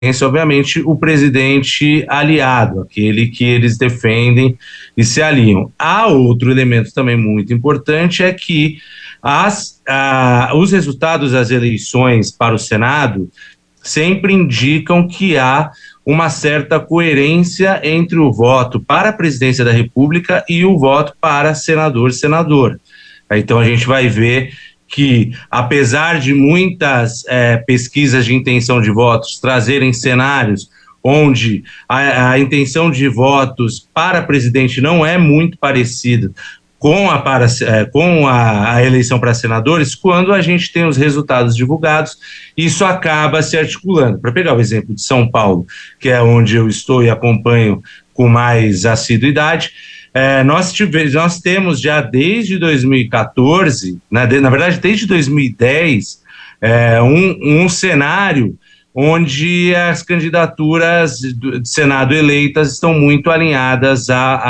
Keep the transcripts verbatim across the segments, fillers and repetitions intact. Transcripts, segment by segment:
obviamente, o presidente aliado, aquele que eles defendem e se alinham. Há outro elemento também muito importante, é que as, ah, os resultados das eleições para o Senado sempre indicam que há uma certa coerência entre o voto para a presidência da República e o voto para senador, senadora. Então a gente vai ver que, apesar de muitas eh, pesquisas de intenção de votos trazerem cenários onde a, a intenção de votos para presidente não é muito parecida com a, para, eh, com a, a eleição para senadores, quando a gente tem os resultados divulgados, isso acaba se articulando. Para pegar o exemplo de São Paulo, que é onde eu estou e acompanho com mais assiduidade, É, nós, tivemos, nós temos já desde dois mil e quatorze, né, de, na verdade desde dois mil e dez, é, um, um cenário onde as candidaturas do Senado eleitas estão muito alinhadas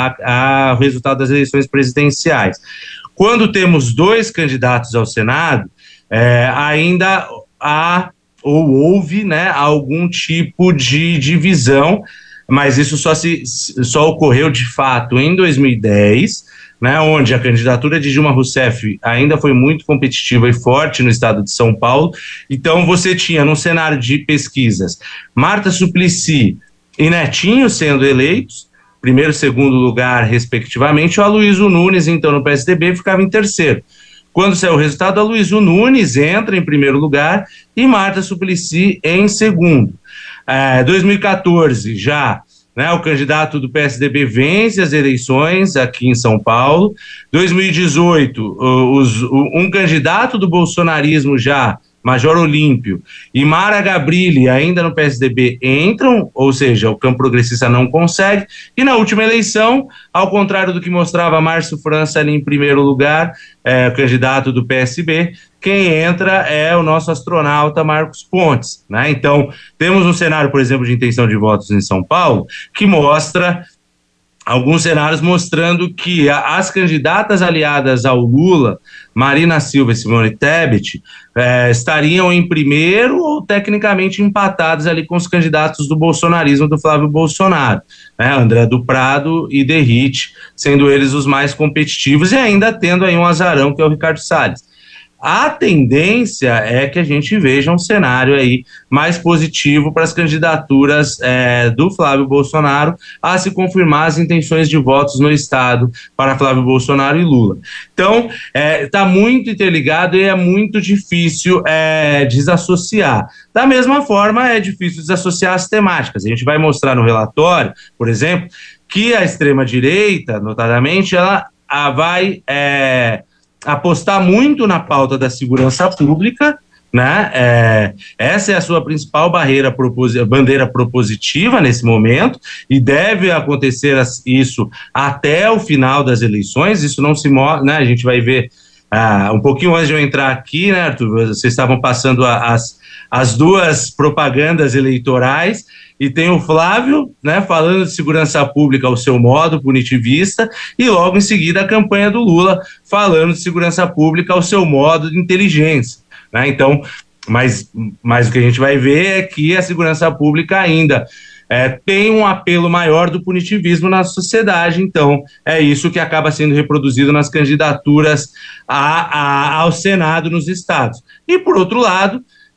ao resultado das eleições presidenciais. Quando temos dois candidatos ao Senado, é, ainda há ou houve, né, algum tipo de divisão, mas isso só, se, só ocorreu de fato em dois mil e dez, né, onde a candidatura de Dilma Rousseff ainda foi muito competitiva e forte no estado de São Paulo. Então você tinha, num cenário de pesquisas, Marta Suplicy e Netinho sendo eleitos, primeiro e segundo lugar respectivamente, o Aloysio Nunes, então no P S D B, ficava em terceiro. Quando saiu o resultado, a Aloysio Nunes entra em primeiro lugar e Marta Suplicy em segundo. É, dois mil e quatorze, já, né, o candidato do P S D B vence as eleições aqui em São Paulo. dois mil e dezoito, os, um candidato do bolsonarismo já, Major Olímpio, e Mara Gabrilli, ainda no P S D B, entram, ou seja, o campo progressista não consegue, e na última eleição, ao contrário do que mostrava Márcio França ali em primeiro lugar, é, o candidato do P S B, quem entra é o nosso astronauta Marcos Pontes, né? Então, temos um cenário, por exemplo, de intenção de votos em São Paulo, que mostra alguns cenários mostrando que as candidatas aliadas ao Lula, Marina Silva e Simone Tebet, eh, estariam em primeiro ou tecnicamente empatados ali com os candidatos do bolsonarismo do Flávio Bolsonaro, né? André do Prado e Derrite, sendo eles os mais competitivos e ainda tendo aí um azarão que é o Ricardo Salles. A tendência é que a gente veja um cenário aí mais positivo para as candidaturas é, do Flávio Bolsonaro a se confirmar as intenções de votos no estado para Flávio Bolsonaro e Lula. Então, está é, muito interligado e é muito difícil é, desassociar. Da mesma forma, é difícil desassociar as temáticas. A gente vai mostrar no relatório, por exemplo, que a extrema-direita, notadamente, ela a, vai... É, apostar muito na pauta da segurança pública, né? É, essa é a sua principal barreira propos, bandeira propositiva nesse momento, e deve acontecer isso até o final das eleições. Isso não se mostra, né? A gente vai ver ah, um pouquinho antes de eu entrar aqui, né, Arthur? Vocês estavam passando a, as, as duas propagandas eleitorais. E tem o Flávio, né, falando de segurança pública ao seu modo punitivista, e logo em seguida a campanha do Lula falando de segurança pública ao seu modo de inteligência, né? Então, mas, mas o que a gente vai ver é que a segurança pública ainda é, tem um apelo maior do punitivismo na sociedade. Então é isso que acaba sendo reproduzido nas candidaturas a, a, ao Senado nos estados. E por outro lado,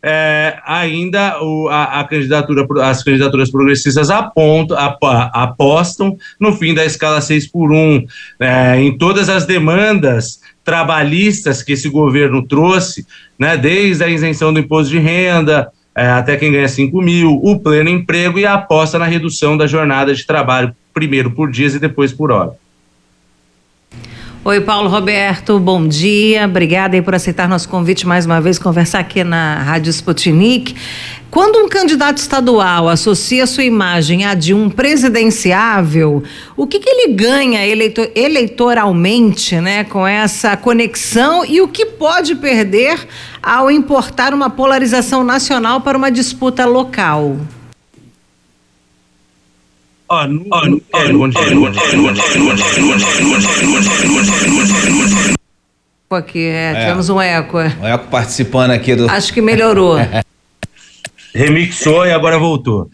É, ainda o, a, a candidatura, as candidaturas progressistas apontam, ap, apostam no fim da escala seis por um, é, em todas as demandas trabalhistas que esse governo trouxe, né, desde a isenção do imposto de renda, é, até quem ganha cinco mil, o pleno emprego e a aposta na redução da jornada de trabalho, primeiro por dias e depois por hora. Oi, Paulo Roberto, bom dia, obrigada aí por aceitar nosso convite mais uma vez, conversar aqui na Rádio Sputnik. Quando um candidato estadual associa sua imagem à de um presidenciável, o que, que ele ganha eleitor, eleitoralmente, né, com essa conexão, e o que pode perder ao importar uma polarização nacional para uma disputa local? Ó, no, ó, no, ó, no, aqui, é, tivemos um eco. Um eco participando aqui do... Acho que melhorou. Remixou e agora voltou.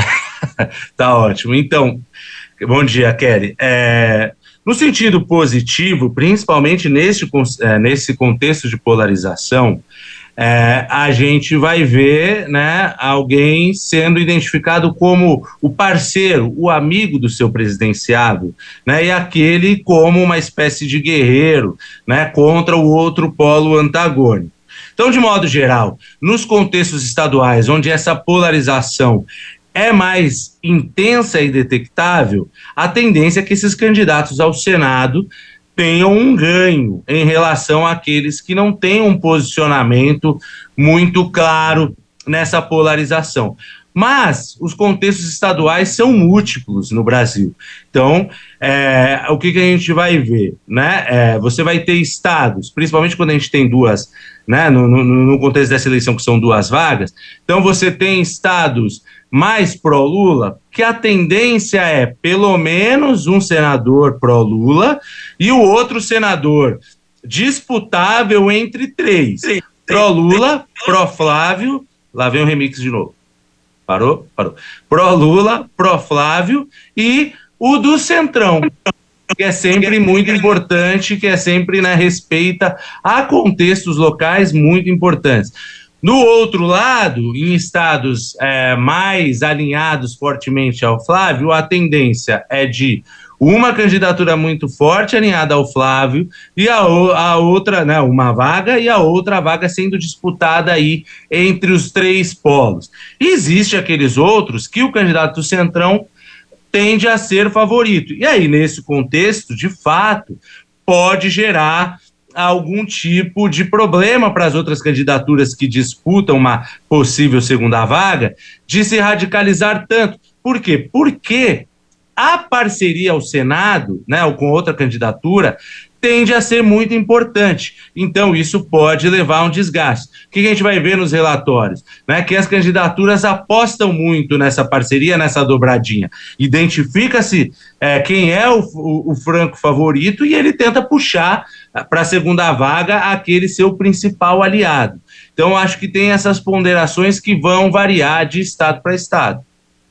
Tá ótimo. Então, bom dia, Kelly. É, no sentido positivo, principalmente nesse, é, nesse contexto de polarização, é, a gente vai ver, né, alguém sendo identificado como o parceiro, o amigo do seu presidenciável, né, e aquele como uma espécie de guerreiro, né, contra o outro polo antagônico. Então, de modo geral, nos contextos estaduais, onde essa polarização é mais intensa e detectável, a tendência é que esses candidatos ao Senado tenham um ganho em relação àqueles que não têm um posicionamento muito claro nessa polarização. Mas os contextos estaduais são múltiplos no Brasil. Então, é, o que, que a gente vai ver? Né? É, você vai ter estados, principalmente quando a gente tem duas, né, no, no, no contexto dessa eleição que são duas vagas, então você tem estados mais pró-Lula, que a tendência é pelo menos um senador pró-Lula e o outro senador disputável entre três. Pró-Lula, pró-Flávio, lá vem o remix de novo. Parou? Parou. Pró-Lula, pró-Flávio e o do Centrão, que é sempre muito importante, que é sempre, né, respeita a contextos locais muito importantes. No outro lado, em estados é, mais alinhados fortemente ao Flávio, a tendência é de uma candidatura muito forte alinhada ao Flávio e a, a outra, né, uma vaga e a outra vaga sendo disputada aí entre os três polos. E existe aqueles outros que o candidato do Centrão tende a ser favorito. E aí, nesse contexto, de fato, pode gerar algum tipo de problema para as outras candidaturas que disputam uma possível segunda vaga, de se radicalizar tanto. Por quê? Porque a parceria ao Senado, né, ou com outra candidatura, tende a ser muito importante. Então, isso pode levar a um desgaste. O que a gente vai ver nos relatórios? Né, que as candidaturas apostam muito nessa parceria, nessa dobradinha. Identifica-se é, quem é o, o, o franco favorito e ele tenta puxar para a segunda vaga aquele seu principal aliado. Então, acho que tem essas ponderações que vão variar de estado para estado.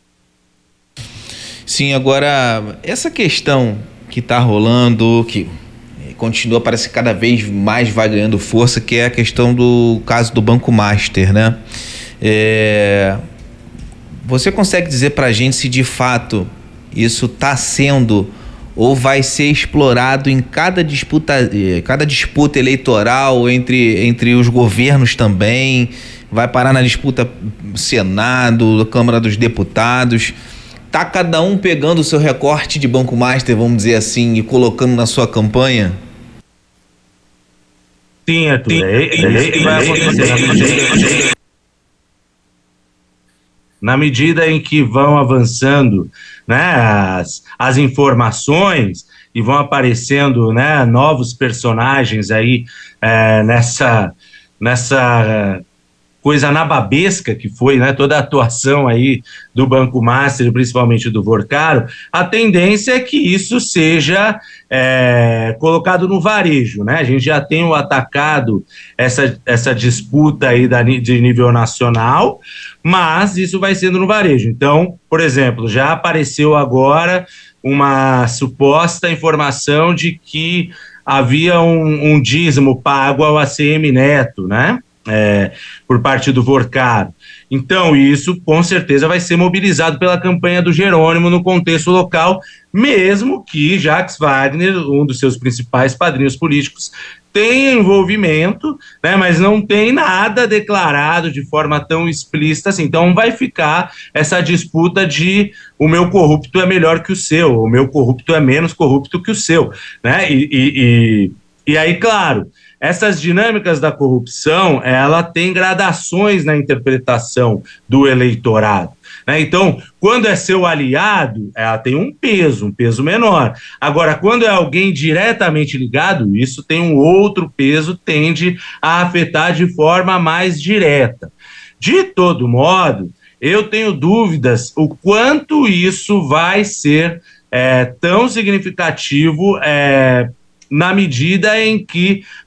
Sim, agora, essa questão que está rolando, que continua, parece que cada vez mais vai ganhando força, que é a questão do caso do Banco Master, né? É, você consegue dizer para a gente se de fato isso está sendo ou vai ser explorado em cada disputa, cada disputa eleitoral entre, entre os governos também, vai parar na disputa Senado, Câmara dos Deputados? Tá cada um pegando o seu recorte de Banco Master, vamos dizer assim, e colocando na sua campanha? Sim, Arthur, é, é isso que vai acontecer. Na medida em que vão avançando, né, as, as informações e vão aparecendo, né, novos personagens aí é, nessa, nessa coisa nababesca que foi, né, toda a atuação aí do Banco Master, principalmente do Vorcaro, a tendência é que isso seja é, colocado no varejo, né? A gente já tem o atacado essa, essa disputa aí da, de nível nacional, mas isso vai sendo no varejo. Então, por exemplo, já apareceu agora uma suposta informação de que havia um, um dízimo pago ao A C M Neto, né? É, por parte do Vorcaro. Então, isso com certeza vai ser mobilizado pela campanha do Jerônimo no contexto local, mesmo que Jacques Wagner, um dos seus principais padrinhos políticos, tenha envolvimento, né, mas não tem nada declarado de forma tão explícita assim. Então vai ficar essa disputa de o meu corrupto é melhor que o seu, o meu corrupto é menos corrupto que o seu, né? E, e, e, e aí, claro, essas dinâmicas da corrupção, ela tem gradações na interpretação do eleitorado, né? Então, quando é seu aliado, ela tem um peso, um peso menor. Agora, quando é alguém diretamente ligado, isso tem um outro peso, tende a afetar de forma mais direta. De todo modo, eu tenho dúvidas o quanto isso vai ser é, tão significativo é, na medida em que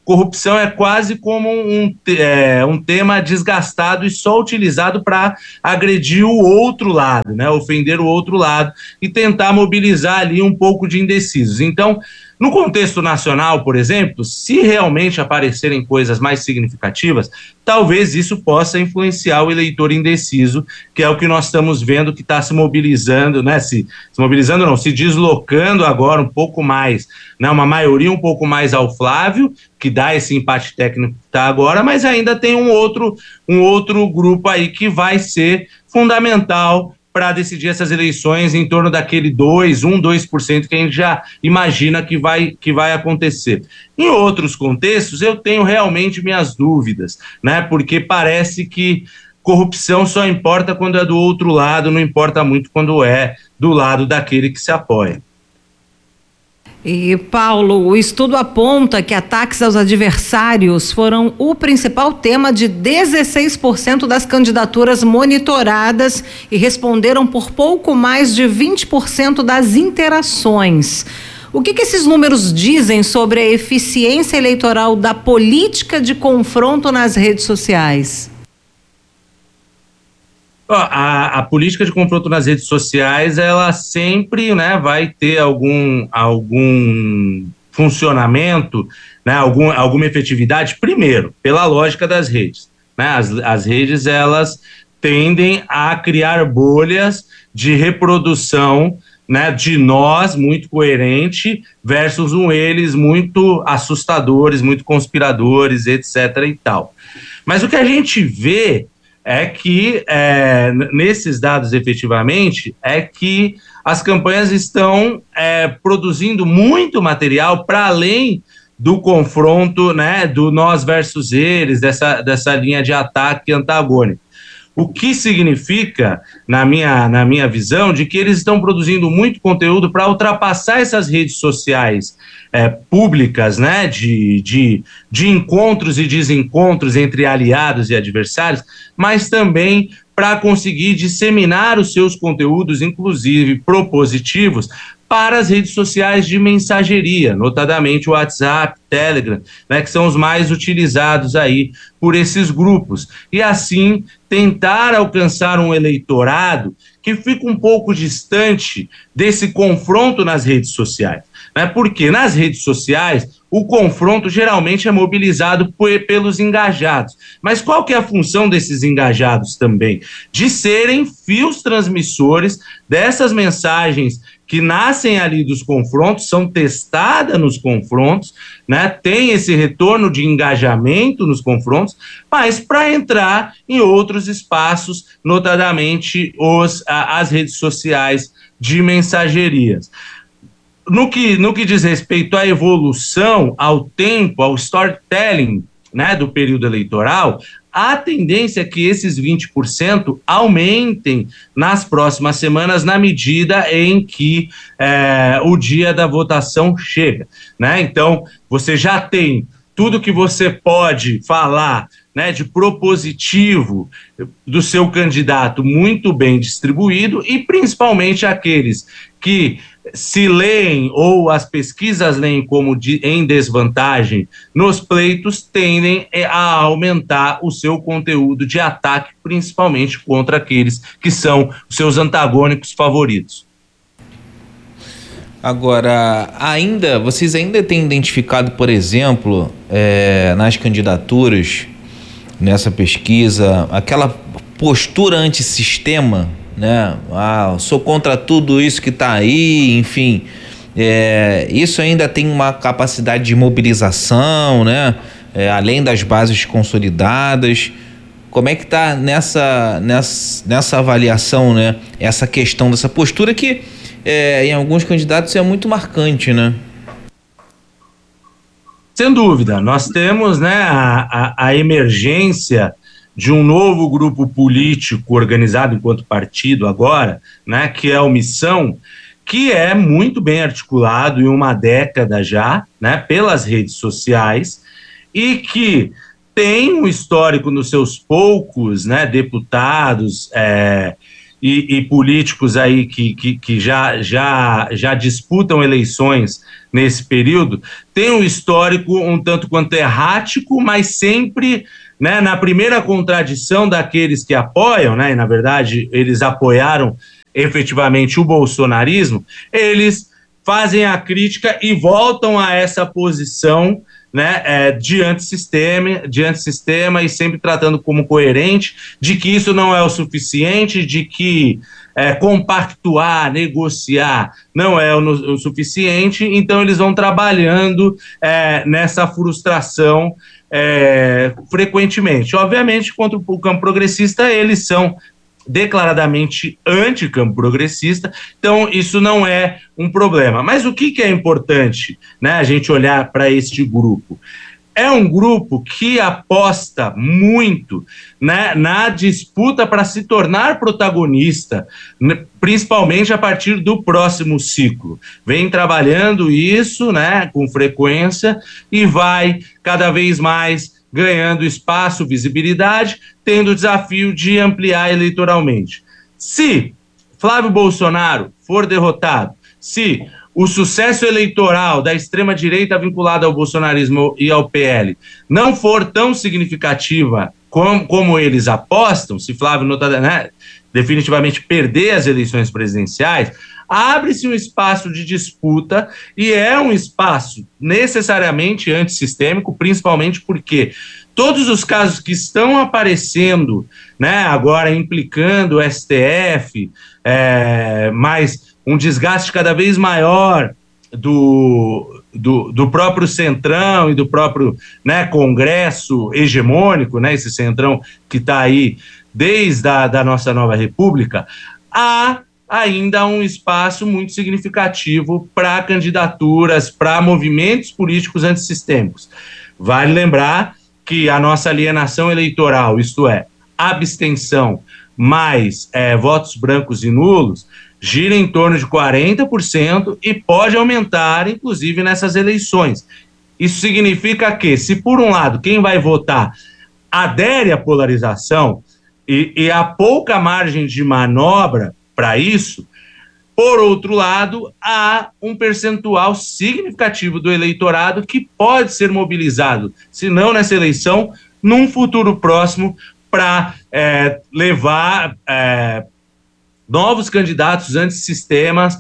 corrupção é quase como um, é, um tema desgastado e só utilizado para agredir o outro lado, né, ofender o outro lado e tentar mobilizar ali um pouco de indecisos. Então, no contexto nacional, por exemplo, se realmente aparecerem coisas mais significativas, talvez isso possa influenciar o eleitor indeciso, que é o que nós estamos vendo que está se mobilizando, né? Se, se mobilizando não, se deslocando agora um pouco mais, né? Uma maioria um pouco mais ao Flávio, que dá esse empate técnico que está agora, mas ainda tem um outro, um outro grupo aí que vai ser fundamental para decidir essas eleições em torno daquele dois, um, dois por cento que a gente já imagina que vai, que vai acontecer. Em outros contextos, eu tenho realmente minhas dúvidas, né? Porque parece que corrupção só importa quando é do outro lado, não importa muito quando é do lado daquele que se apoia. E, Paulo, o estudo aponta que ataques aos adversários foram o principal tema de dezesseis por cento das candidaturas monitoradas e responderam por pouco mais de vinte por cento das interações. O que, que esses números dizem sobre a eficiência eleitoral da política de confronto nas redes sociais? A, a política de confronto nas redes sociais, ela sempre, né, vai ter algum, algum funcionamento, né, algum, alguma efetividade, primeiro, pela lógica das redes. Né, as, as redes, elas tendem a criar bolhas de reprodução, né, de nós muito coerente versus um eles muito assustadores, muito conspiradores, etc e tal. Mas o que a gente vê é que, é, nesses dados efetivamente, é que as campanhas estão é, produzindo muito material para além do confronto, né, do nós versus eles, dessa, dessa linha de ataque antagônico. O que significa, na minha, na minha visão, de que eles estão produzindo muito conteúdo para ultrapassar essas redes sociais é, públicas, né, de, de, de encontros e desencontros entre aliados e adversários, mas também para conseguir disseminar os seus conteúdos, inclusive propositivos, para as redes sociais de mensageria, notadamente o WhatsApp, Telegram, né, que são os mais utilizados aí por esses grupos. E assim tentar alcançar um eleitorado que fica um pouco distante desse confronto nas redes sociais. Né, porque nas redes sociais o confronto geralmente é mobilizado por, pelos engajados. Mas qual que é a função desses engajados também? De serem fios transmissores dessas mensagens que nascem ali dos confrontos, são testadas nos confrontos, né? Tem esse retorno de engajamento nos confrontos, mas para entrar em outros espaços, notadamente os, a, as redes sociais de mensagerias. No que, no que diz respeito à evolução, ao tempo, ao storytelling, né, do período eleitoral, a tendência é que esses vinte por cento aumentem nas próximas semanas na medida em que é, o dia da votação chega, né? Então, você já tem tudo que você pode falar, né, de propositivo do seu candidato muito bem distribuído e principalmente aqueles que se leem ou as pesquisas leem como de, em desvantagem nos pleitos, tendem a aumentar o seu conteúdo de ataque, principalmente contra aqueles que são os seus antagônicos favoritos. Agora, ainda, vocês ainda têm identificado, por exemplo, é, nas candidaturas, nessa pesquisa, aquela postura antissistema, né? Ah, sou contra tudo isso que está aí, enfim, é, isso ainda tem uma capacidade de mobilização, né? É, além das bases consolidadas. Como é que está nessa, nessa, nessa avaliação, né? Essa questão dessa postura que é, em alguns candidatos é muito marcante, né? Sem dúvida, nós temos, né, a, a, a emergência de um novo grupo político organizado enquanto partido agora, né, que é o Missão, que é muito bem articulado em uma década já, né, pelas redes sociais e que tem um histórico nos seus poucos, né, deputados é, e, e políticos aí que, que, que já, já, já disputam eleições nesse período, tem um histórico um tanto quanto errático, mas sempre, né, na primeira contradição daqueles que apoiam, né, e na verdade eles apoiaram efetivamente o bolsonarismo, eles fazem a crítica e voltam a essa posição, né, é, de antissistema, de antissistema e sempre tratando como coerente de que isso não é o suficiente, de que é, compactuar, negociar não é o, o suficiente, então eles vão trabalhando é, nessa frustração é, frequentemente. Obviamente, contra o campo progressista, eles são declaradamente anti-campo progressista, então isso não é um problema. Mas o que, que é importante, né, a gente olhar para este grupo? É um grupo que aposta muito, né, na disputa para se tornar protagonista, né, principalmente a partir do próximo ciclo. Vem trabalhando isso, né, com frequência e vai cada vez mais ganhando espaço, visibilidade, tendo o desafio de ampliar eleitoralmente. Se Flávio Bolsonaro for derrotado, se o sucesso eleitoral da extrema-direita vinculada ao bolsonarismo e ao P L não for tão significativa como, como eles apostam, se Flávio, né, definitivamente perder as eleições presidenciais, abre-se um espaço de disputa e é um espaço necessariamente antissistêmico, principalmente porque todos os casos que estão aparecendo, né, agora implicando o S T F, é, mas um desgaste cada vez maior do, do, do próprio Centrão e do próprio, né, Congresso hegemônico, né, esse Centrão que está aí desde a da nossa nova república, há ainda um espaço muito significativo para candidaturas, para movimentos políticos antissistêmicos. Vale lembrar que a nossa alienação eleitoral, isto é, abstenção mais é, votos brancos e nulos, gira em torno de quarenta por cento e pode aumentar, inclusive, nessas eleições. Isso significa que, se por um lado quem vai votar adere à polarização e, e há pouca margem de manobra para isso, por outro lado, há um percentual significativo do eleitorado que pode ser mobilizado, se não nessa eleição, num futuro próximo, para é, levar é, novos candidatos antissistemas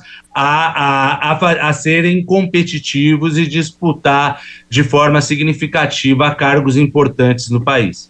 a, a, a, a serem competitivos e disputar de forma significativa cargos importantes no país.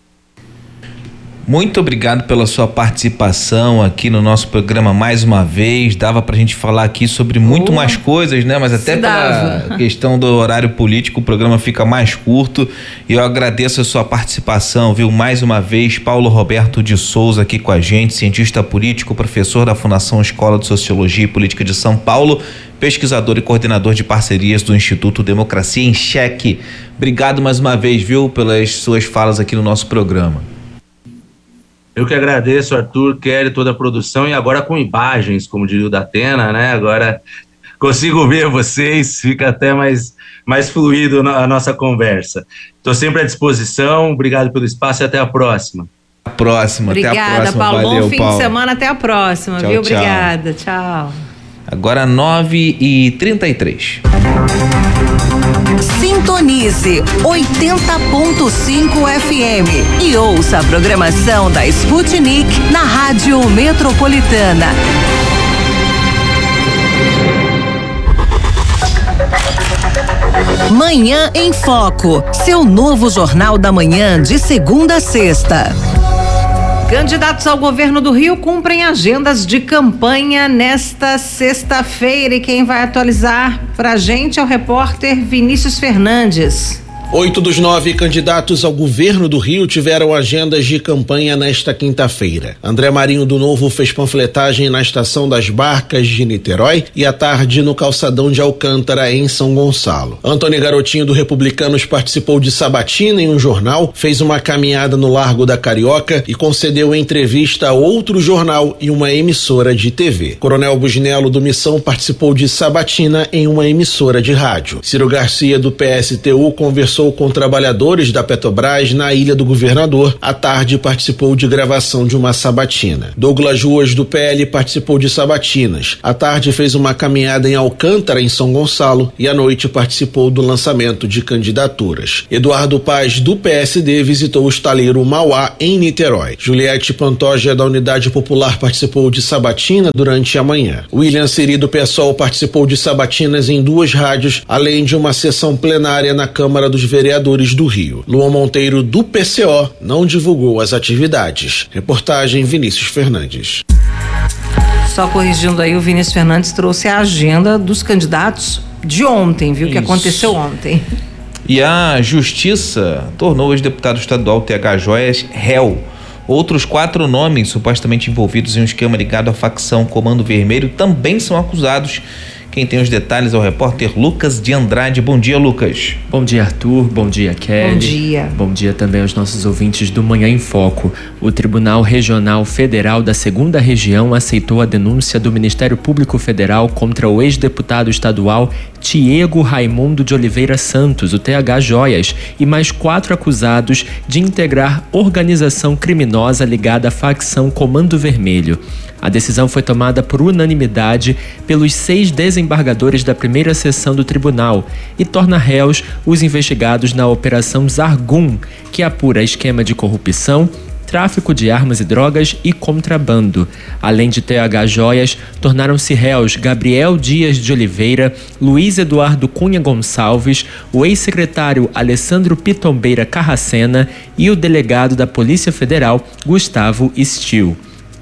Muito obrigado pela sua participação aqui no nosso programa mais uma vez. Dava pra gente falar aqui sobre muito oh, mais coisas, né? Mas até pela questão do horário político o programa fica mais curto. E eu agradeço a sua participação, viu? Mais uma vez, Paulo Roberto de Souza aqui com a gente, cientista político, professor da Fundação Escola de Sociologia e Política de São Paulo, pesquisador e coordenador de parcerias do Instituto Democracia em Cheque. Obrigado mais uma vez, viu? Pelas suas falas aqui no nosso programa. Eu que agradeço, Arthur, Kelly, toda a produção, e agora com imagens, como diria o Datena, né? Agora consigo ver vocês, fica até mais, mais fluido a nossa conversa. Estou sempre à disposição, obrigado pelo espaço e até a próxima. A próxima, Obrigada, até a próxima. Paulo. Valeu, Bom fim Paulo. de semana, até a próxima, tchau, viu? tchau. Obrigada, tchau. Agora nove e trinta e três. Sintonize oitenta ponto cinco F M e ouça a programação da Sputnik na Rádio Metropolitana. Manhã em Foco, seu novo jornal da manhã de segunda a sexta. Candidatos ao governo do Rio cumprem agendas de campanha nesta sexta-feira e quem vai atualizar pra gente é o repórter Vinícius Fernandes. Oito dos nove candidatos ao governo do Rio tiveram agendas de campanha nesta quinta-feira. André Marinho do Novo fez panfletagem na Estação das Barcas de Niterói e à tarde no Calçadão de Alcântara, em São Gonçalo. Antônio Garotinho do Republicanos participou de sabatina em um jornal, fez uma caminhada no Largo da Carioca e concedeu entrevista a outro jornal e uma emissora de T V. Coronel Busnello do Missão participou de sabatina em uma emissora de rádio. Ciro Garcia do P S T U conversou conversou com trabalhadores da Petrobras na Ilha do Governador. À tarde participou de gravação de uma sabatina. Douglas Ruas, do P L, participou de sabatinas. À tarde fez uma caminhada em Alcântara, em São Gonçalo, e à noite participou do lançamento de candidaturas. Eduardo Paz, do P S D, visitou o estaleiro Mauá, em Niterói. Juliette Pantoja, da Unidade Popular, participou de sabatina durante a manhã. William Siri, do PSOL, participou de sabatinas em duas rádios, além de uma sessão plenária na Câmara dos Vereadores do Rio. Luan Monteiro, do P C O, não divulgou as atividades. Reportagem Vinícius Fernandes. Só corrigindo aí, o Vinícius Fernandes trouxe a agenda dos candidatos de ontem, viu? Isso. Que aconteceu ontem. E a Justiça tornou o ex-deputado estadual T H Joias réu. Outros quatro nomes supostamente envolvidos em um esquema ligado à facção Comando Vermelho também são acusados. Quem tem os detalhes é o repórter Lucas de Andrade. Bom dia, Lucas. Bom dia, Arthur. Bom dia, Kelly. Bom dia. Bom dia também aos nossos ouvintes do Manhã em Foco. O Tribunal Regional Federal da Segunda Região aceitou a denúncia do Ministério Público Federal contra o ex-deputado estadual Tiago Raimundo de Oliveira Santos, o T H Joias, e mais quatro acusados de integrar organização criminosa ligada à facção Comando Vermelho. A decisão foi tomada por unanimidade pelos seis desembargadores da primeira sessão do tribunal e torna réus os investigados na Operação Zargum, que apura esquema de corrupção, tráfico de armas e drogas e contrabando. Além de T H Joias, tornaram-se réus Gabriel Dias de Oliveira, Luiz Eduardo Cunha Gonçalves, o ex-secretário Alessandro Pitombeira Carracena e o delegado da Polícia Federal, Gustavo Stil.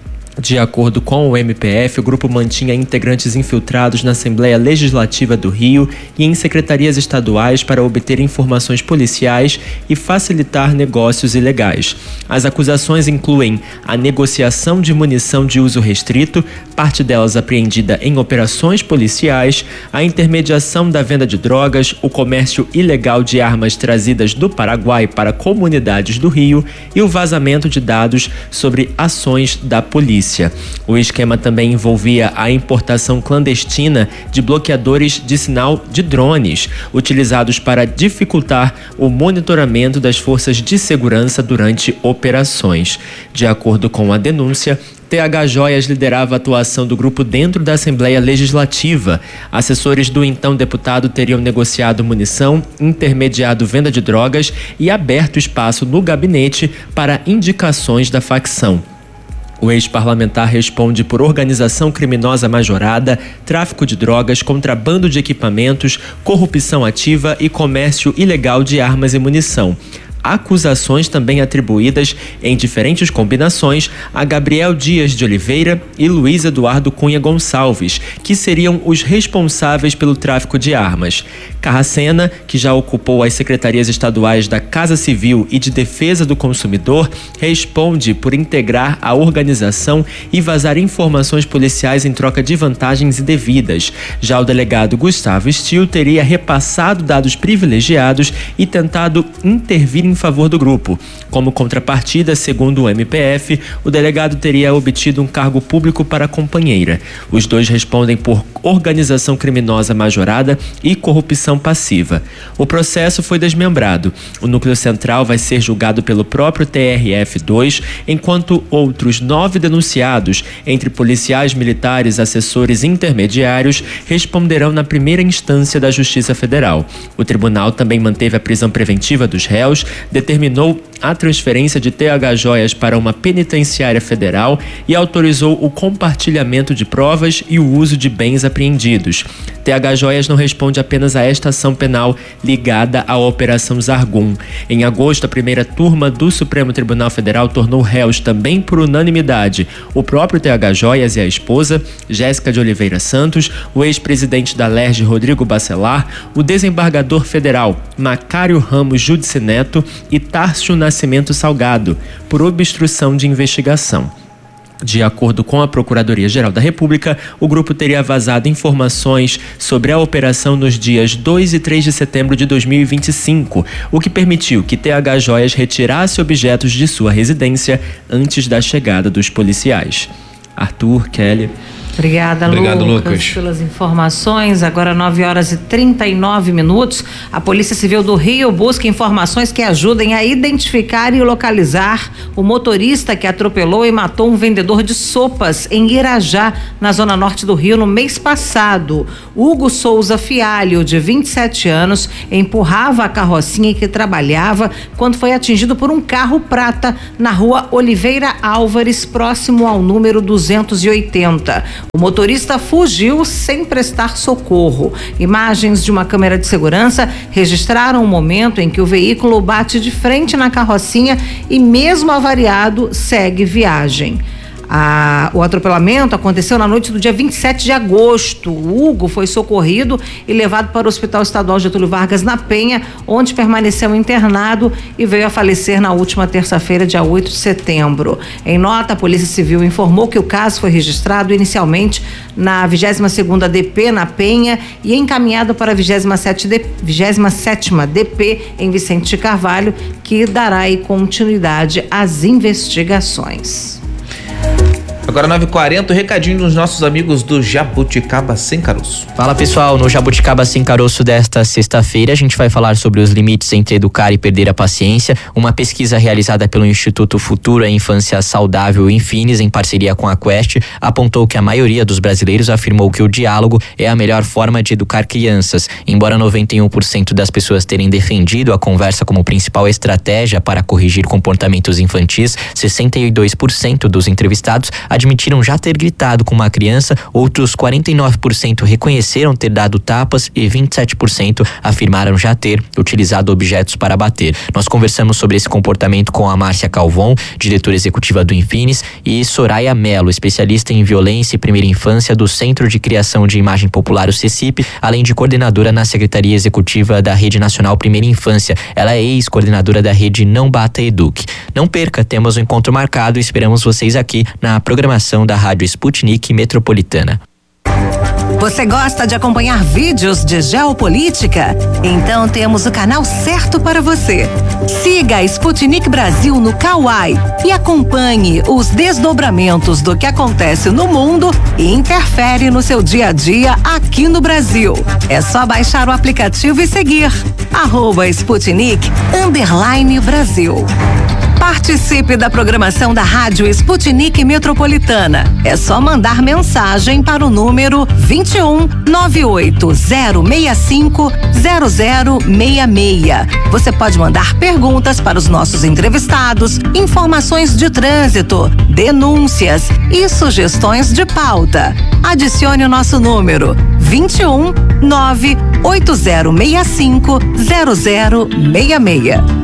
De acordo com o M P F, o grupo mantinha integrantes infiltrados na Assembleia Legislativa do Rio e em secretarias estaduais para obter informações policiais e facilitar negócios ilegais. As acusações incluem a negociação de munição de uso restrito, parte delas apreendida em operações policiais, a intermediação da venda de drogas, o comércio ilegal de armas trazidas do Paraguai para comunidades do Rio e o vazamento de dados sobre ações da polícia. O esquema também envolvia a importação clandestina de bloqueadores de sinal de drones, utilizados para dificultar o monitoramento das forças de segurança durante operações. De acordo com a denúncia, T H Joias liderava a atuação do grupo dentro da Assembleia Legislativa. Assessores do então deputado teriam negociado munição, intermediado venda de drogas e aberto espaço no gabinete para indicações da facção. O ex-parlamentar responde por organização criminosa majorada, tráfico de drogas, contrabando de equipamentos, corrupção ativa e comércio ilegal de armas e munição. Acusações também atribuídas em diferentes combinações a Gabriel Dias de Oliveira e Luiz Eduardo Cunha Gonçalves, que seriam os responsáveis pelo tráfico de armas. Carracena, que já ocupou as secretarias estaduais da Casa Civil e de Defesa do Consumidor, responde por integrar a organização e vazar informações policiais em troca de vantagens indevidas. Já o delegado Gustavo Stil teria repassado dados privilegiados e tentado intervir em favor do grupo. Como contrapartida, segundo o M P F, o delegado teria obtido um cargo público para a companheira. Os dois respondem por organização criminosa majorada e corrupção passiva. O processo foi desmembrado. O núcleo central vai ser julgado pelo próprio T R F dois, enquanto outros nove denunciados, entre policiais, militares, assessores e intermediários, responderão na primeira instância da Justiça Federal. O tribunal também manteve a prisão preventiva dos réus, determinou a transferência de T H Joias para uma penitenciária federal e autorizou o compartilhamento de provas e o uso de bens apreendidos. T H Joias não responde apenas a esta ação penal ligada à Operação Zargum. Em agosto, a primeira turma do Supremo Tribunal Federal tornou réus também por unanimidade o próprio T H Joias e a esposa, Jéssica de Oliveira Santos, o ex-presidente da L E R J, Rodrigo Bacelar, o desembargador federal Macário Ramos Judice Neto e Tárcio Nascimento Salgado, por obstrução de investigação. De acordo com a Procuradoria-Geral da República, o grupo teria vazado informações sobre a operação nos dias dois e três de setembro de dois mil e vinte e cinco, o que permitiu que T H Joias retirasse objetos de sua residência antes da chegada dos policiais. Arthur, Kelly. Obrigada, Obrigado, Lucas, Lucas, pelas informações. Agora nove horas e trinta e nove minutos. A Polícia Civil do Rio busca informações que ajudem a identificar e localizar o motorista que atropelou e matou um vendedor de sopas em Irajá, na zona norte do Rio, no mês passado. Hugo Souza Fialho, de vinte e sete anos, empurrava a carrocinha em que trabalhava quando foi atingido por um carro prata na rua Oliveira Álvares, próximo ao número duzentos e oitenta. O motorista fugiu sem prestar socorro. Imagens de uma câmera de segurança registraram o momento em que o veículo bate de frente na carrocinha e, mesmo avariado, segue viagem. Ah, o atropelamento aconteceu na noite do dia vinte e sete de agosto. O Hugo foi socorrido e levado para o Hospital Estadual Getúlio Vargas, na Penha, onde permaneceu internado e veio a falecer na última terça-feira, dia oito de setembro. Em nota, a Polícia Civil informou que o caso foi registrado inicialmente na vigésima segunda D P, na Penha, e encaminhado para a vigésima sétima D P, em Vicente de Carvalho, que dará aí continuidade às investigações. Agora nove e quarenta, o recadinho dos nossos amigos do Jabuticaba Sem Caroço. Fala, pessoal, no Jabuticaba Sem Caroço desta sexta-feira a gente vai falar sobre os limites entre educar e perder a paciência. Uma pesquisa realizada pelo Instituto Futuro à Infância Saudável Infines, em parceria com a Quest, apontou que a maioria dos brasileiros afirmou que o diálogo é a melhor forma de educar crianças. Embora noventa e um por cento das pessoas terem defendido a conversa como principal estratégia para corrigir comportamentos infantis, sessenta e dois por cento dos entrevistados admitiram já ter gritado com uma criança, outros quarenta e nove por cento reconheceram ter dado tapas e vinte e sete por cento afirmaram já ter utilizado objetos para bater. Nós conversamos sobre esse comportamento com a Márcia Calvon, diretora executiva do Infines, e Soraya Mello, especialista em violência e primeira infância do Centro de Criação de Imagem Popular, o CECIP, além de coordenadora na Secretaria Executiva da Rede Nacional Primeira Infância. Ela é ex-coordenadora da rede Não Bata Eduque. Não perca, temos um encontro marcado e esperamos vocês aqui na programação da Rádio Sputnik Metropolitana. Você gosta de acompanhar vídeos de geopolítica? Então temos o canal certo para você. Siga a Sputnik Brasil no Kawai e acompanhe os desdobramentos do que acontece no mundo e interfere no seu dia a dia aqui no Brasil. É só baixar o aplicativo e seguir arroba Sputnik underline Brasil. Participe da programação da Rádio Sputnik Metropolitana. É só mandar mensagem para o número vinte e um, nove oito zero seis cinco, zero zero seis seis. Você pode mandar perguntas para os nossos entrevistados, informações de trânsito, denúncias e sugestões de pauta. Adicione o nosso número vinte e um, nove oito zero seis cinco, zero zero seis seis.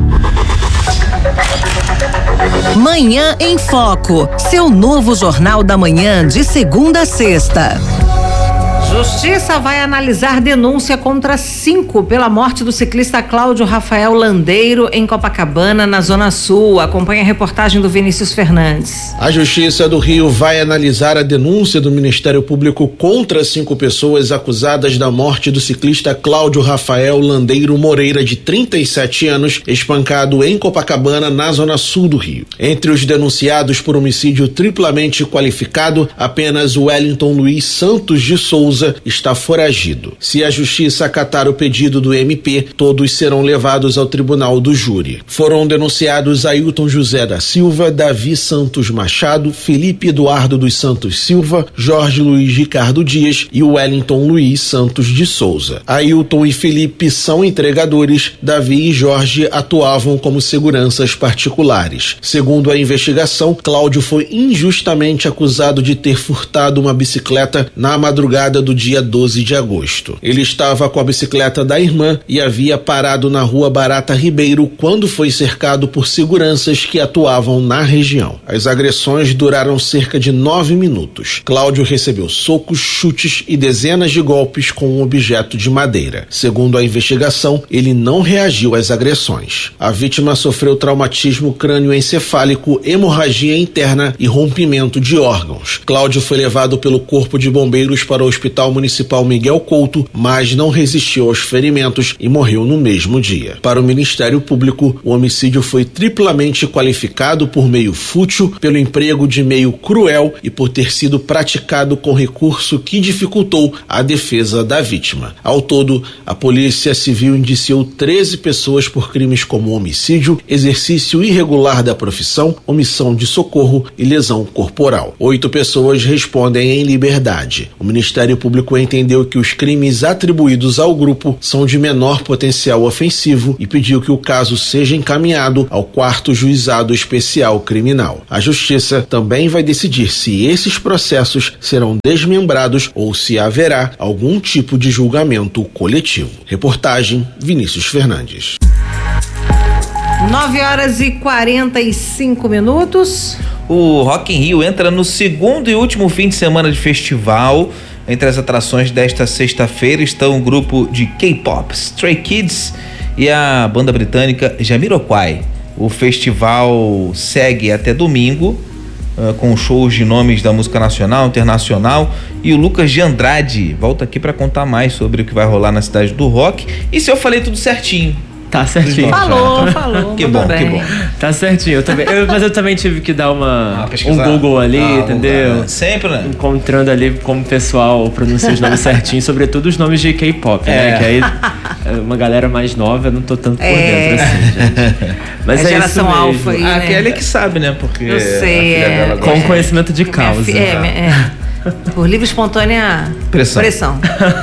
Manhã em Foco, seu novo jornal da manhã de segunda a sexta. Justiça vai analisar denúncia contra cinco pela morte do ciclista Cláudio Rafael Landeiro em Copacabana, na Zona Sul. Acompanhe a reportagem do Vinícius Fernandes. A Justiça do Rio vai analisar a denúncia do Ministério Público contra cinco pessoas acusadas da morte do ciclista Cláudio Rafael Landeiro Moreira, de trinta e sete anos, espancado em Copacabana, na Zona Sul do Rio. Entre os denunciados por homicídio triplamente qualificado, apenas o Wellington Luiz Santos de Souza está foragido. Se a Justiça acatar o pedido do M P, todos serão levados ao tribunal do júri. Foram denunciados Ailton José da Silva, Davi Santos Machado, Felipe Eduardo dos Santos Silva, Jorge Luiz Ricardo Dias e o Wellington Luiz Santos de Souza. Ailton e Felipe são entregadores, Davi e Jorge atuavam como seguranças particulares. Segundo a investigação, Cláudio foi injustamente acusado de ter furtado uma bicicleta na madrugada do dia doze de agosto. Ele estava com a bicicleta da irmã e havia parado na Rua Barata Ribeiro quando foi cercado por seguranças que atuavam na região. As agressões duraram cerca de nove minutos. Cláudio recebeu socos, chutes e dezenas de golpes com um objeto de madeira. Segundo a investigação, ele não reagiu às agressões. A vítima sofreu traumatismo crânioencefálico, hemorragia interna e rompimento de órgãos. Cláudio foi levado pelo Corpo de Bombeiros para o Hospital Hospital Municipal Miguel Couto, mas não resistiu aos ferimentos e morreu no mesmo dia. Para o Ministério Público, o homicídio foi triplamente qualificado por meio fútil, pelo emprego de meio cruel e por ter sido praticado com recurso que dificultou a defesa da vítima. Ao todo, a Polícia Civil indiciou treze pessoas por crimes como homicídio, exercício irregular da profissão, omissão de socorro e lesão corporal. Oito pessoas respondem em liberdade. O Ministério Público entendeu que os crimes atribuídos ao grupo são de menor potencial ofensivo e pediu que o caso seja encaminhado ao quarto Juizado Especial Criminal. A Justiça também vai decidir se esses processos serão desmembrados ou se haverá algum tipo de julgamento coletivo. Reportagem Vinícius Fernandes. nove horas e quarenta e cinco minutos. O Rock in Rio entra no segundo e último fim de semana de festival. Entre as atrações desta sexta-feira estão o grupo de K-pop Stray Kids e a banda britânica Jamiroquai. O festival segue até domingo, uh, com shows de nomes da música nacional, internacional, e o Lucas de Andrade volta aqui para contar mais sobre o que vai rolar na Cidade do Rock. E se eu falei tudo certinho? Tá certinho. Falou, falou. Que bom, bem. que bom. Tá certinho. Eu também, eu, mas eu também tive que dar uma, ah, um Google ali, ah, entendeu? Google, né? Sempre, né? Encontrando ali como o pessoal pronuncia os nomes certinho, sobretudo os nomes de K-pop, é. né? Que aí uma galera mais nova, eu não tô tanto por é. dentro assim, gente. Mas é, é geração isso alfa aí, A né? Kelly que sabe, né? Porque eu sei, é. Com é. conhecimento de causa. É, é, é. Por livre e espontânea pressão. pressão.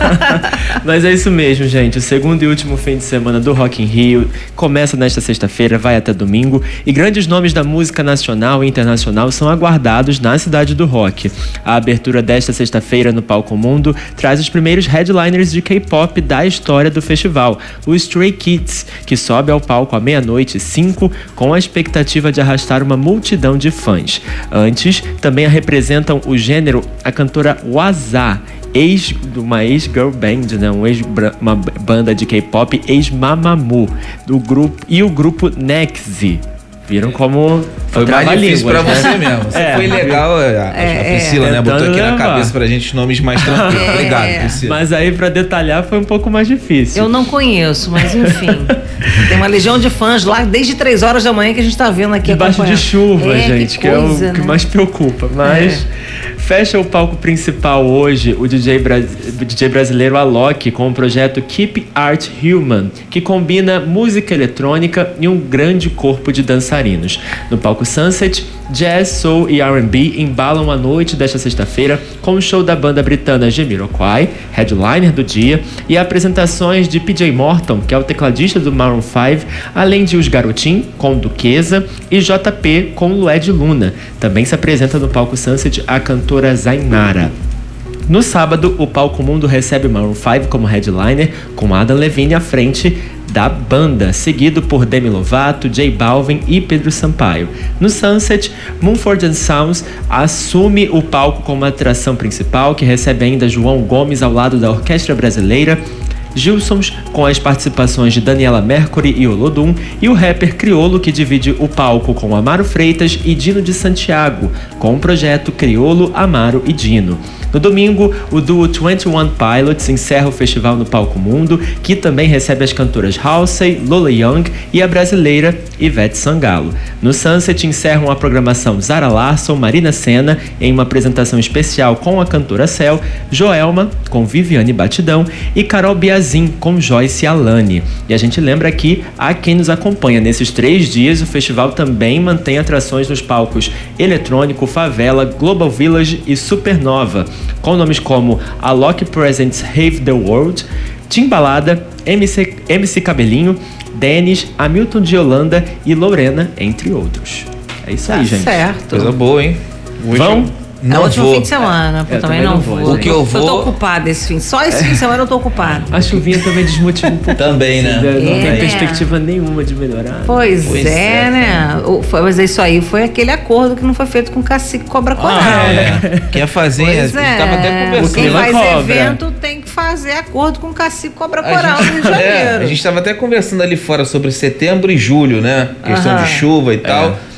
Mas é isso mesmo, gente. O segundo e último fim de semana do Rock in Rio começa nesta sexta-feira, vai até domingo. E grandes nomes da música nacional e internacional são aguardados na Cidade do Rock. A abertura desta sexta-feira no Palco Mundo traz os primeiros headliners de K-pop da história do festival, o Stray Kids, que sobe ao palco à meia-noite e cinco com a expectativa de arrastar uma multidão de fãs. Antes, também a representam o gênero a cantora Waza, ex de uma ex-girl band, né? um ex, uma banda de K-pop, ex-Mamamoo, do grupo, e o grupo Nexi. Viram como foi mais difícil pra né? você mesmo. Você é, foi legal, a, é, a Priscila, é, né? Botou aqui levar. na cabeça pra gente nomes mais tranquilos. É, Obrigado, Priscila. Mas aí pra detalhar foi um pouco mais difícil. Eu não conheço, mas enfim. Tem uma legião de fãs lá desde três horas da manhã que a gente tá vendo aqui. Debaixo de chuva, é, gente, que, que, coisa, é o né? que mais preocupa. Mas é. fecha o palco principal hoje o D J, Bra- D J brasileiro Alok com o projeto Keep Art Human, que combina música eletrônica e um grande corpo de dançarinos. No palco Sunset, jazz, soul e R and B embalam a noite desta sexta-feira com o show da banda britânica Jamiroquai, headliner do dia, e apresentações de P J Morton, que é o tecladista do Maroon cinco, além de Os Garotin, com Duquesa, e J P com Lued Luna. Também se apresenta no palco Sunset a cantora Zainara. No sábado, o Palco Mundo recebe Maroon cinco como headliner, com Adam Levine à frente da banda, seguido por Demi Lovato, J Balvin e Pedro Sampaio. No Sunset, Mumford and Sons assume o palco como atração principal, que recebe ainda João Gomes ao lado da Orquestra Brasileira, Gilsons, com as participações de Daniela Mercury e Olodum, e o rapper Criolo, que divide o palco com Amaro Freitas e Dino de Santiago, com o projeto Criolo, Amaro e Dino. No domingo, o duo twenty one Pilots encerra o festival no Palco Mundo, que também recebe as cantoras Halsey, Lola Young e a brasileira Ivete Sangalo. No Sunset, encerram a programação Zara Larsson, Marina Sena, em uma apresentação especial com a cantora Cel, Joelma, com Viviane Batidão, e Carol Biazin, com Joyce Alane. E a gente lembra que, a quem nos acompanha nesses três dias, o festival também mantém atrações nos palcos Eletrônico, Favela, Global Village e Supernova, com nomes como Alok Presents Rave the World, Timbalada, M C, M C Cabelinho, Dennis, Hamilton de Holanda e Lorena, entre outros. É isso tá aí, gente. Certo. Coisa boa, hein? Hoje Vão? Não é o último vou. fim de semana, eu, eu também, também não vou. vou. O que eu vou... Eu tô ocupada esse fim. Só esse fim de semana eu tô ocupada. A chuvinha também desmotiva um pouco. Também, né? Não é. tem perspectiva nenhuma de melhorar. Pois, pois é, é, né? O, foi, mas isso aí foi aquele acordo que não foi feito com o cacique Cobra Coral, ah, né? É. Quer fazer, Pois a gente é. tava até conversando. Quem faz cobra. evento tem que fazer acordo com o cacique Cobra A Coral gente, no Rio de Janeiro. É, a gente tava até conversando ali fora sobre setembro e julho, né? Questão Aham. de chuva e tal.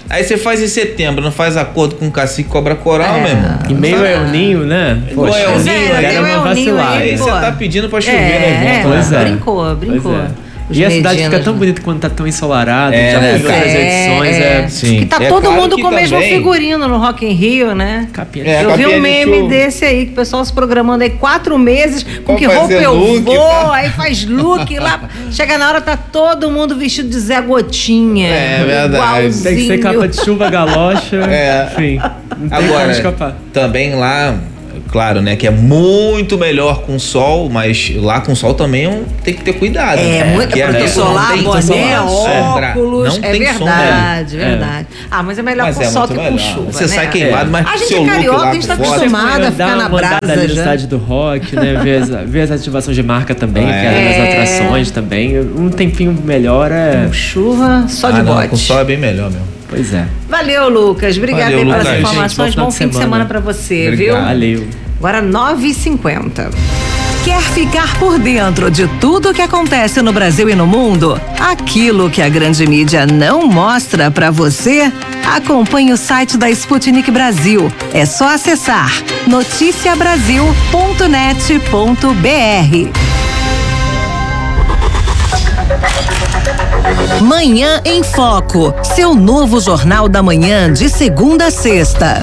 Aí você faz em setembro, não faz acordo com o cacique Cobra Coral, É. meu irmão. E meio Sabe? El Ninho, né? Igual Poxa, El Ninho, era deu uma El Ninho vacilada. aí, Aí pô. você tá pedindo pra chover É, no evento. Pois né? é. brincou, brincou. Pois é. Os E a cidade fica medianos, tão né? bonita quando tá tão ensolarado, É, já né, viu outras cara? edições, é... Sim. Que tá É todo claro mundo que com o mesmo também- figurino no Rock in Rio, né? Capinha É, eu vi capinha um de meme show. desse aí, que o pessoal se programando aí quatro meses, com Pra que roupa fazer eu look, vou, tá? aí faz look lá. Chega na hora, tá todo mundo vestido de Zé Gotinha. É verdade. Igualzinho. Tem que ser capa de chuva, galocha, É. enfim, não tem Agora, como escapar. também lá, claro, né, que é muito melhor com sol, mas lá com sol também é um- tem que ter cuidado. É, né? muito Porque protetor aqui não solar, tem boné, sombra. óculos. Não É tem verdade, sombra. verdade. Ah, mas é melhor Mas com é sol muito que com melhor. chuva, Você né? sai queimado, mas A gente seu é look carioca, lá a gente tá por fora- acostumado a ficar Dar na uma andada brasa ali no já. estádio do rock, né? Ver as, ver as ativações de marca também, É. que é nas atrações também. Um tempinho melhor é... Com chuva, só de Ah, não, bote. com sol é bem melhor, meu. Pois é. Valeu, Lucas. Obrigada Valeu, aí pelas Lucas. informações. Gente, bom bom final fim de de semana semana pra você, Obrigado. viu? Valeu. Agora nove e cinquenta. Quer ficar por dentro de tudo que acontece no Brasil e no mundo? Aquilo que a grande mídia não mostra pra você? Acompanhe o site da Sputnik Brasil. É só acessar noticia brasil ponto net ponto b r. Manhã em Foco, seu novo jornal da manhã de segunda a sexta.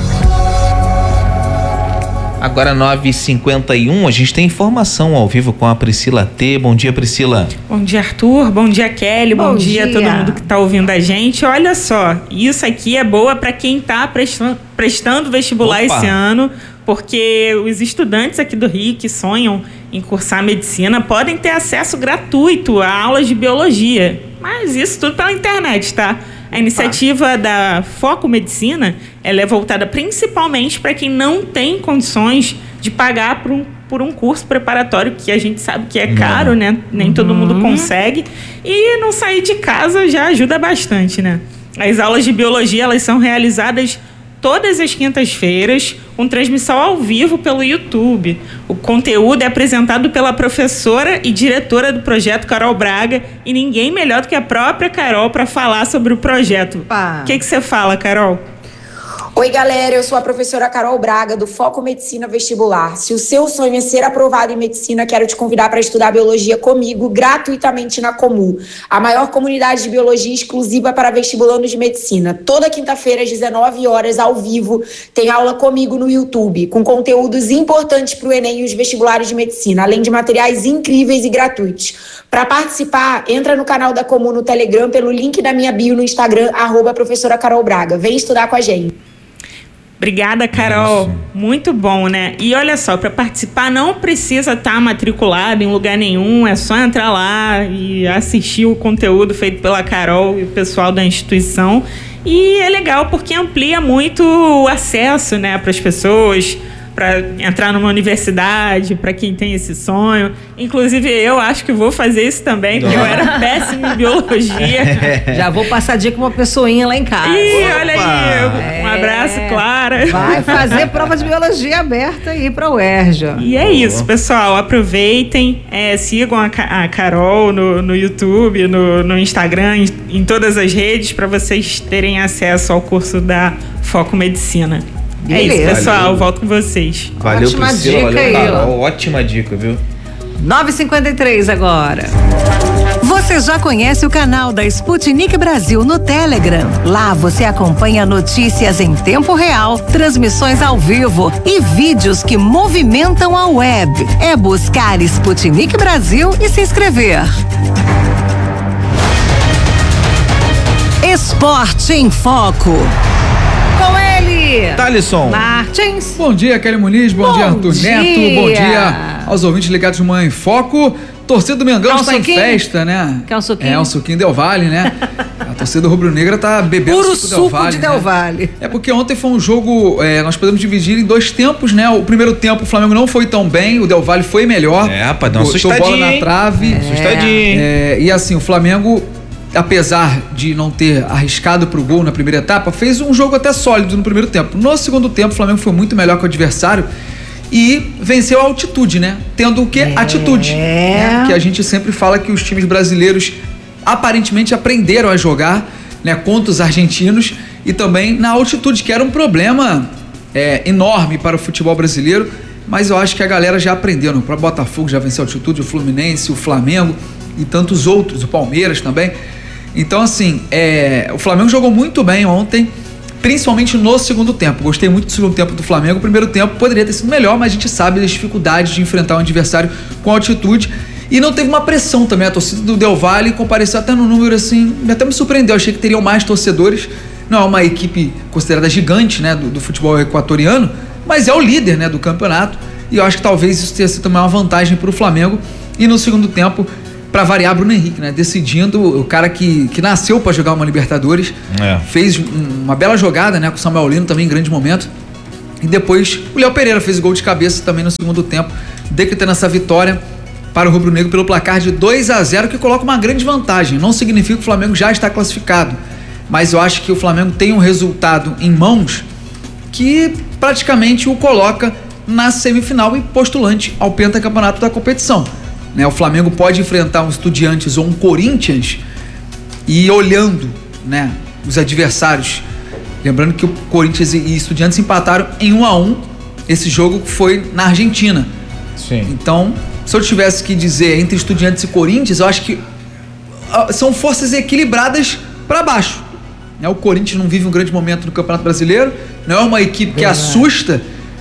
Agora nove e cinquenta e um, a gente tem informação ao vivo com a Priscila T. Bom dia, Priscila. Bom dia, Arthur. Bom dia, Kelly. Bom, Bom dia a todo dia. mundo que está ouvindo a gente. Olha só, isso aqui é boa para quem está prestando, prestando vestibular Opa. esse ano, porque os estudantes aqui do Rio que sonham em cursar medicina podem ter acesso gratuito a aulas de biologia. Mas isso tudo pela internet, tá? A iniciativa da Foco Medicina, ela é voltada principalmente para quem não tem condições de pagar por um, por um curso preparatório, que a gente sabe que é caro, né? Nem todo mundo consegue. E não sair de casa já ajuda bastante, né? As aulas de biologia, elas são realizadas todas as quintas-feiras, com transmissão ao vivo pelo YouTube. O conteúdo é apresentado pela professora e diretora do projeto, Carol Braga, e ninguém melhor do que a própria Carol para falar sobre o projeto. Opa. O que que você fala, Carol? Oi, galera, eu sou a professora Carol Braga, do Foco Medicina Vestibular. Se o seu sonho é ser aprovado em medicina, quero te convidar para estudar biologia comigo, gratuitamente na Comu, a maior comunidade de biologia exclusiva para vestibulandos de medicina. Toda quinta-feira, às dezenove horas, ao vivo, tem aula comigo no YouTube, com conteúdos importantes para o Enem e os vestibulares de medicina, além de materiais incríveis e gratuitos. Para participar, entra no canal da Comu no Telegram, pelo link da minha bio no Instagram, arroba professora Carol Braga. Vem estudar com a gente. Obrigada, Carol. Muito bom, né? E olha só, para participar não precisa estar matriculado em lugar nenhum, é só entrar lá e assistir o conteúdo feito pela Carol e o pessoal da instituição. E é legal porque amplia muito o acesso, né, para as pessoas, para entrar numa universidade, para quem tem esse sonho. Inclusive, eu acho que vou fazer isso também, porque eu era péssima em biologia. Já vou passar dia com uma pessoinha lá em casa. Ih, olha aí, um É. abraço, Clara. Vai fazer prova de biologia aberta aí pra U E R J. E é isso, pessoal. Aproveitem, é, sigam a, Ca- a Carol no, no YouTube, no, no Instagram, em, em todas as redes, para vocês terem acesso ao curso da Foco Medicina. É isso, Beleza. pessoal. Valeu. Volto com vocês. Valeu, Ótima Priscila. dica Valeu, aí, Carol. Ótima dica, viu? nove e cinquenta e três agora. Você já conhece o canal da Sputnik Brasil no Telegram? Lá você acompanha notícias em tempo real, transmissões ao vivo e vídeos que movimentam a web. É buscar Sputnik Brasil e se inscrever. Esporte em Foco. Com ele, Thalisson. Martins. Bom dia, Kelly Muniz. Bom, Bom dia, Arthur dia. Neto. Bom dia aos ouvintes ligados no Manhã em Foco. Torcida do Mengão Quer um está em suquinho? festa, né? Quer um suquinho? É, um suquinho Del Valle, né? A torcida rubro-negra tá bebendo Puro suco, suco Del Valle, de né? Del Valle. É porque ontem foi um jogo, é, nós podemos dividir em dois tempos, né? O primeiro tempo o Flamengo não foi tão bem, o Del Valle foi melhor. É, rapaz, deu uma Botou assustadinha, bola na hein? trave. Assustadinho, hein? É, e assim, o Flamengo, apesar de não ter arriscado pro gol na primeira etapa, fez um jogo até sólido no primeiro tempo. No segundo tempo, o Flamengo foi muito melhor que o adversário e venceu a altitude, né? Tendo o quê? Atitude. Né? Que a gente sempre fala que os times brasileiros aparentemente aprenderam a jogar, né, contra os argentinos e também na altitude, que era um problema é, enorme para o futebol brasileiro, mas eu acho que a galera já aprendeu. Para Botafogo já venceu a altitude, o Fluminense, o Flamengo e tantos outros, o Palmeiras também. Então, assim, é, o Flamengo jogou muito bem ontem, principalmente no segundo tempo. Gostei muito do segundo tempo do Flamengo. O primeiro tempo poderia ter sido melhor, mas a gente sabe das dificuldades de enfrentar um adversário com altitude. E não teve uma pressão também. A torcida do Del Valle compareceu até no número, assim, até me surpreendeu. Achei que teriam mais torcedores. Não é uma equipe considerada gigante, né, do, do futebol equatoriano, mas é o líder, né, do campeonato. E eu acho que talvez isso tenha sido também uma vantagem para o Flamengo. E no segundo tempo, para variar, Bruno Henrique, né, decidindo, o cara que, que nasceu para jogar uma Libertadores, é. fez uma bela jogada, né, com o Samuel Lino também em grande momento. E depois o Léo Pereira fez gol de cabeça também no segundo tempo, decretando essa vitória para o Rubro Negro pelo placar de dois a zero, que coloca uma grande vantagem. Não significa que o Flamengo já está classificado, mas eu acho que o Flamengo tem um resultado em mãos que praticamente o coloca na semifinal e postulante ao pentacampeonato da competição. Né, o Flamengo pode enfrentar um Estudiantes ou um Corinthians e olhando, né, os adversários, lembrando que o Corinthians e Estudiantes empataram em um a um, esse jogo foi na Argentina. Sim. Então, se eu tivesse que dizer entre Estudiantes e Corinthians, eu acho que são forças equilibradas para baixo. Né, o Corinthians não vive um grande momento no Campeonato Brasileiro, não é uma equipe que assusta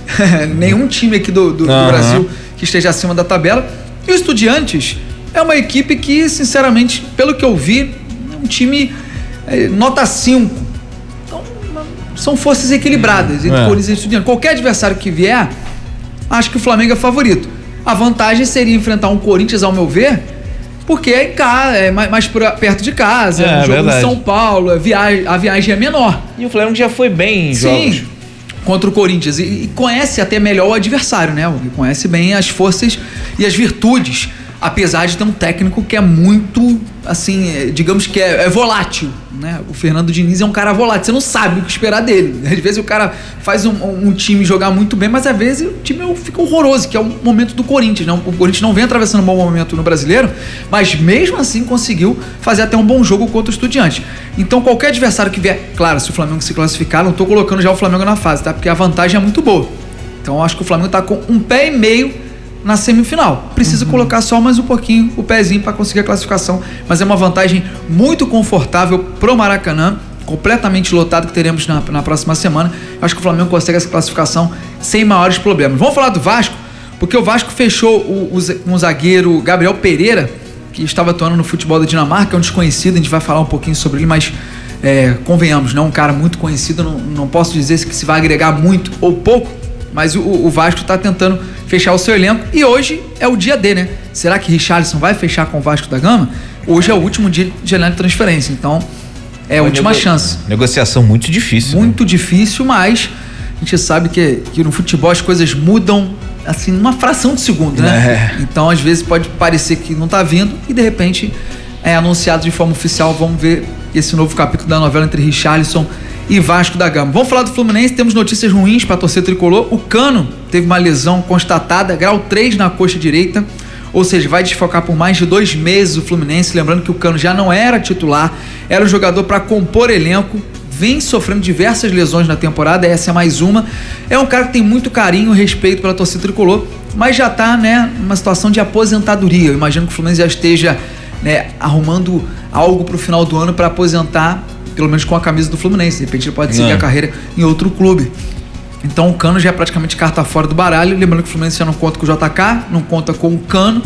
nenhum time aqui do, do, uhum. do Brasil que esteja acima da tabela. E o Estudiantes é uma equipe que, sinceramente, pelo que eu vi, é um time é, nota cinco. Então, são forças equilibradas entre é. Corinthians e Estudiantes. Qualquer adversário que vier, acho que o Flamengo é favorito. A vantagem seria enfrentar um Corinthians, ao meu ver, porque é, em casa, é mais, mais por, perto de casa, é, é um jogo verdade. Em São Paulo, a viagem, a viagem é menor. E o Flamengo já foi bem em Sim. jogos. Contra o Corinthians, e, e conhece até melhor o adversário, né? Conhece bem as forças e as virtudes, apesar de ter um técnico que é muito, assim, é, digamos que é, é volátil, né? O Fernando Diniz é um cara volátil, você não sabe o que esperar dele. Às vezes o cara faz um, um time jogar muito bem, mas às vezes o time fica horroroso, que é o momento do Corinthians, né? O Corinthians não vem atravessando um bom momento no Brasileiro, mas mesmo assim conseguiu fazer até um bom jogo contra o Estudiantes. Então qualquer adversário que vier, claro, se o Flamengo se classificar, não tô colocando já o Flamengo na fase, tá? Porque a vantagem é muito boa. Então eu acho que o Flamengo tá com um pé e meio na semifinal. Precisa uhum. colocar só mais um pouquinho o pezinho para conseguir a classificação, mas é uma vantagem muito confortável pro Maracanã, completamente lotado, que teremos na, na próxima semana. Acho que o Flamengo consegue essa classificação sem maiores problemas. Vamos falar do Vasco, porque o Vasco fechou o, o, um zagueiro Gabriel Pereira, que estava atuando no futebol da Dinamarca, é um desconhecido, a gente vai falar um pouquinho sobre ele, mas é, convenhamos, não é um cara muito conhecido, não, não posso dizer que se vai agregar muito ou pouco, mas o, o Vasco está tentando fechar o seu elenco, e hoje é o dia D, né? Será que Richarlison vai fechar com o Vasco da Gama? Hoje é o último dia de janela de transferência, então é a Uma última nego... chance. Negociação muito difícil. Muito né? difícil, mas a gente sabe que, que no futebol as coisas mudam assim numa fração de segundo, né? É. Então às vezes pode parecer que não tá vindo e de repente é anunciado de forma oficial. Vamos ver esse novo capítulo da novela entre Richarlison e Vasco da Gama. Vamos falar do Fluminense, temos notícias ruins para a torcida tricolor. O Cano teve uma lesão constatada, grau três na coxa direita, ou seja, vai desfocar por mais de dois meses o Fluminense. Lembrando que o Cano já não era titular, era um jogador para compor elenco, vem sofrendo diversas lesões na temporada, essa é mais uma. É um cara que tem muito carinho e respeito pela torcida tricolor, mas já está, né, numa situação de aposentadoria. Eu imagino que o Fluminense já esteja, né, arrumando algo para o final do ano para aposentar, pelo menos com a camisa do Fluminense. De repente ele pode seguir não. a carreira em outro clube. Então o Cano já é praticamente carta fora do baralho. Lembrando que o Fluminense já não conta com o J K, não conta com o Cano.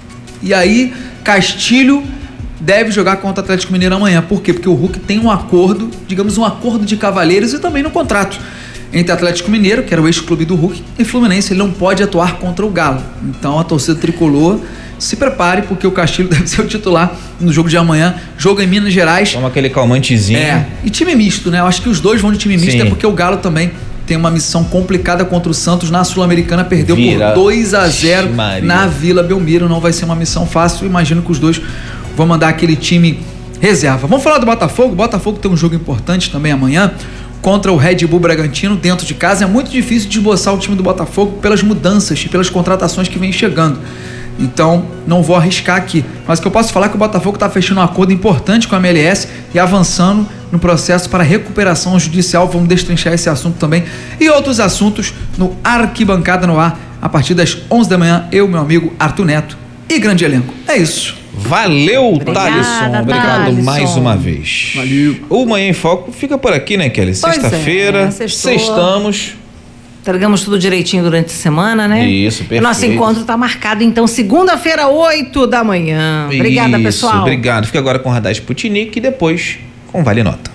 E aí Castilho deve jogar contra o Atlético Mineiro amanhã. Por quê? Porque o Hulk tem um acordo, digamos um acordo de cavalheiros e também no contrato entre Atlético Mineiro, que era o ex-clube do Hulk, e Fluminense. Ele não pode atuar contra o Galo. Então a torcida tricolor se prepare, porque o Castilho deve ser o titular no jogo de amanhã. Jogo em Minas Gerais. Toma aquele calmantezinho. É, e time misto, né? Eu acho que os dois vão de time misto. Sim. É porque o Galo também tem uma missão complicada contra o Santos na Sul-Americana. Perdeu Vira. por dois a zero Maria. na Vila Belmiro. Não vai ser uma missão fácil. Imagino que os dois vão mandar aquele time reserva. Vamos falar do Botafogo. O Botafogo tem um jogo importante também amanhã contra o Red Bull Bragantino dentro de casa. É muito difícil de esboçar o time do Botafogo pelas mudanças e pelas contratações que vem chegando. Então, não vou arriscar aqui. Mas o que eu posso falar é que o Botafogo está fechando um acordo importante com a M L S e avançando no processo para recuperação judicial. Vamos destrinchar esse assunto também e outros assuntos no Arquibancada no Ar, a partir das onze da manhã. Eu, meu amigo Arthur Neto e grande elenco. É isso. Valeu, Thalisson. Obrigado Thalisson. mais uma vez. Valeu. O Manhã em Foco fica por aqui, né, Kelly? Pois Sexta-feira, é, sextou. sextamos. Entregamos tudo direitinho durante a semana, né? Isso, perfeito. Nosso encontro está marcado, então, segunda-feira, oito da manhã. Obrigada, Isso, pessoal. Obrigado. Fica agora com o Radar Sputnik e depois com Vale Nota.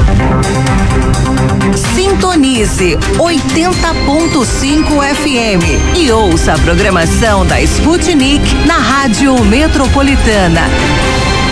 Sintonize oitenta ponto cinco F M e ouça a programação da Sputnik na Rádio Metropolitana.